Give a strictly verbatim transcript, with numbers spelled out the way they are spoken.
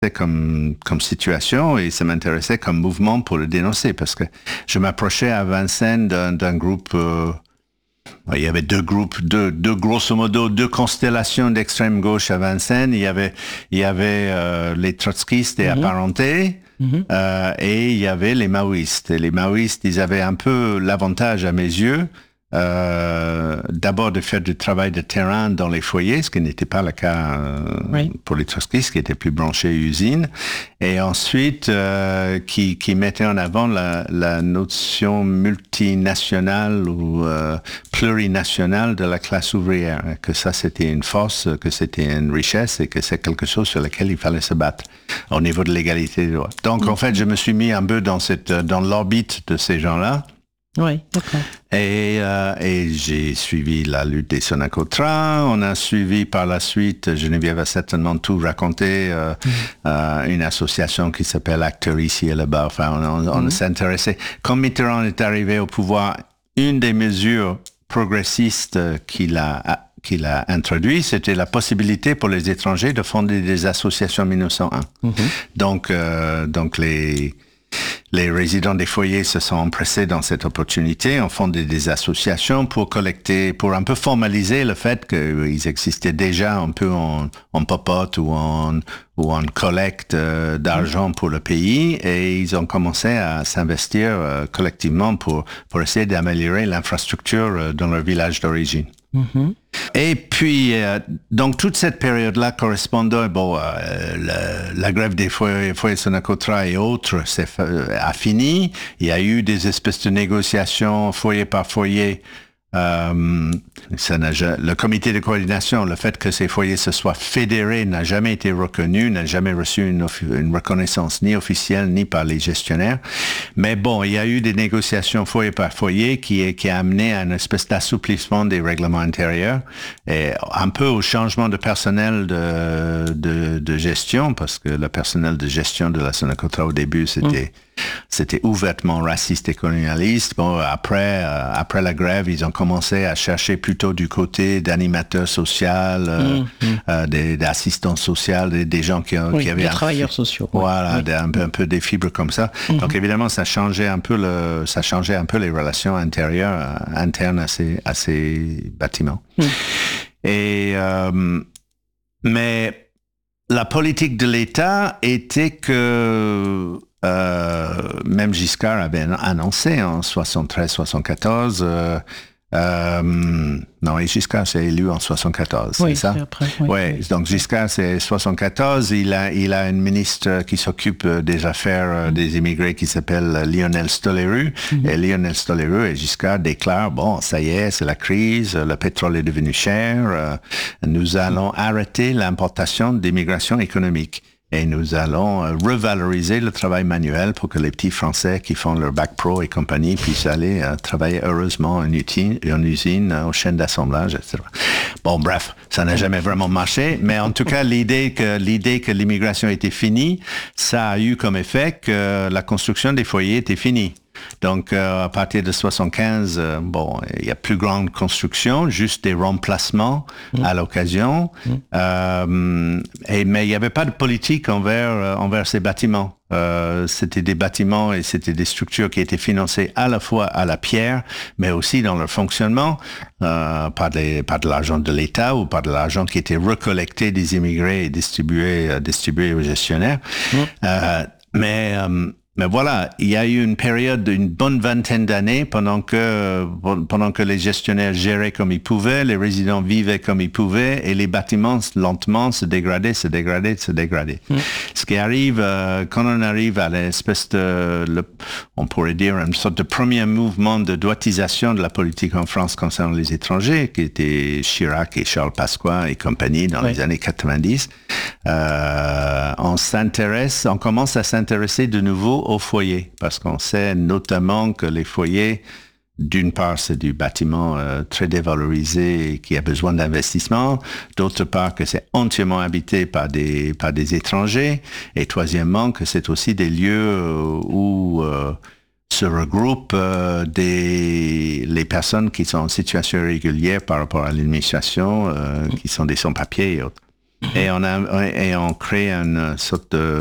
comme, comme situation et ça m'intéressait comme mouvement pour le dénoncer parce que je m'approchais à Vincennes d'un, d'un groupe, euh, il y avait deux groupes, deux, deux grosso modo, deux constellations d'extrême gauche à Vincennes. Il y avait, il y avait euh, les trotskistes et mm-hmm. apparentés mm-hmm. Euh, et il y avait les maoïstes. Et les maoïstes, ils avaient un peu l'avantage à mes yeux Euh, d'abord de faire du travail de terrain dans les foyers, ce qui n'était pas le cas euh, oui. pour les trotskistes qui étaient plus branchés usines, et ensuite euh, qui, qui mettait en avant la, la notion multinationale ou euh, plurinationale de la classe ouvrière, que ça c'était une force, que c'était une richesse et que c'est quelque chose sur lequel il fallait se battre au niveau de l'égalité des droits. Donc en fait je me suis mis un peu dans, cette, dans l'orbite de ces gens-là. Oui, d'accord. Et, euh, et j'ai suivi la lutte des Sonaco-Train. On a suivi par la suite, Geneviève a certainement tout raconté, euh, mmh. euh, une association qui s'appelle Acteurs ici et là-bas. Enfin, on, on, on mmh. s'intéressait. Quand Mitterrand est arrivé au pouvoir, une des mesures progressistes qu'il a qu'il a introduit, c'était la possibilité pour les étrangers de fonder des associations en dix-neuf cent un. Mmh. Donc, euh, donc les Les résidents des foyers se sont empressés dans cette opportunité, ont fondé des associations pour collecter, pour un peu formaliser le fait qu'ils existaient déjà un peu en, en popote ou en, ou en collecte euh, d'argent pour le pays, et ils ont commencé à s'investir euh, collectivement pour, pour essayer d'améliorer l'infrastructure euh, dans leur village d'origine. Mm-hmm. Et puis, euh, donc toute cette période-là correspondait, bon, euh, la, la grève des foyers, foyers Sonaco-Train et autres c'est, euh, a fini. Il y a eu des espèces de négociations foyer par foyer. Euh, ça n'a, le comité de coordination, le fait que ces foyers se soient fédérés n'a jamais été reconnu, n'a jamais reçu une, une reconnaissance ni officielle ni par les gestionnaires. Mais bon, il y a eu des négociations foyer par foyer qui, qui a amené à une espèce d'assouplissement des règlements intérieurs et un peu au changement de personnel de, de, de gestion, parce que le personnel de gestion de la Sonaco-Train au début, c'était... Mmh. C'était ouvertement raciste et colonialiste. Bon, après, euh, après la grève, ils ont commencé à chercher plutôt du côté d'animateurs sociaux, euh, mmh, mmh. euh, des, d'assistants sociaux, des, des gens qui, oui, qui avaient... des travailleurs sociaux. Voilà, oui. des, un, peu, un peu des fibres comme ça. Mmh. Donc évidemment, ça changeait un peu le, ça changeait un peu les relations intérieures, euh, internes à ces, à ces bâtiments. Mmh. Et euh, mais la politique de l'État était que Euh, même Giscard avait annoncé en soixante-treize soixante-quatorze, euh, euh, non, et Giscard s'est élu en soixante-quatorze, oui, c'est ça? C'est après, oui, ouais, oui. Donc Giscard c'est soixante-quatorze, il a, il a une ministre qui s'occupe des affaires mm. des immigrés qui s'appelle Lionel Stoléru, mm. et Lionel Stoléru et Giscard déclarent, bon, ça y est, c'est la crise, le pétrole est devenu cher, euh, nous allons mm. arrêter l'importation d'immigration économique. Et nous allons euh, revaloriser le travail manuel pour que les petits Français qui font leur bac pro et compagnie puissent aller euh, travailler heureusement en usine, en usine euh, aux chaînes d'assemblage, et cetera. Bon, bref, ça n'a jamais vraiment marché, mais en tout cas, l'idée que, l'idée que l'immigration était finie, ça a eu comme effet que la construction des foyers était finie. Donc, euh, à partir de soixante-quinze, euh, bon, il y a plus grande construction, juste des remplacements mmh. à l'occasion. Mmh. Euh, et, mais il n'y avait pas de politique envers, euh, envers ces bâtiments. Euh, c'était des bâtiments et c'était des structures qui étaient financées à la fois à la pierre, mais aussi dans leur fonctionnement, euh, par, des, par de l'argent de l'État ou par de l'argent qui était recollecté des immigrés et distribué, euh, distribué aux gestionnaires. Mmh. Euh, mais... Euh, Mais voilà, il y a eu une période d'une bonne vingtaine d'années pendant que, pendant que les gestionnaires géraient comme ils pouvaient, les résidents vivaient comme ils pouvaient et les bâtiments lentement se dégradaient, se dégradaient, se dégradaient. Mmh. Ce qui arrive, euh, quand on arrive à l'espèce de, le, on pourrait dire, une sorte de premier mouvement de droitisation de la politique en France concernant les étrangers, qui était Chirac et Charles Pasqua et compagnie dans oui. les années quatre-vingt-dix, euh, on s'intéresse, on commence à s'intéresser de nouveau au foyer, parce qu'on sait notamment que les foyers, d'une part, c'est du bâtiment euh, très dévalorisé et qui a besoin d'investissement, d'autre part que c'est entièrement habité par des, par des étrangers, et troisièmement que c'est aussi des lieux où euh, se regroupent euh, des, les personnes qui sont en situation irrégulière par rapport à l'administration, euh, qui sont des sans-papiers et autres. Et on, a, et on crée une sorte de